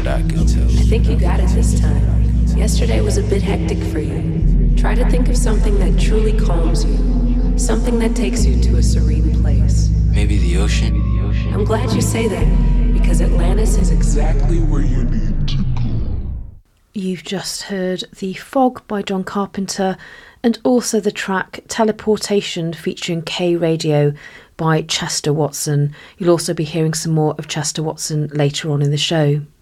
back into. I think you got it this time. Yesterday was a bit hectic for you. Try to think of something that truly calms you. Something that takes you to a serene place. Maybe the ocean? I'm glad you say that, because Atlantis is exactly where you need to go. You've just heard The Fog by John Carpenter and also the track Teleportation featuring K Radio by Chester Watson. You'll also be hearing some more of Chester Watson later on in the show.